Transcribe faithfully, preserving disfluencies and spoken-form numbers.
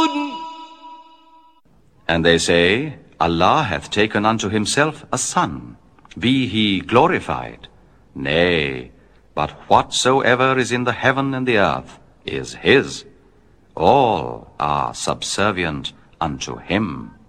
And they say, Allah hath taken unto himself a son. Be he glorified. Nay, but whatsoever is in the heaven and the earth is his. All are subservient unto him.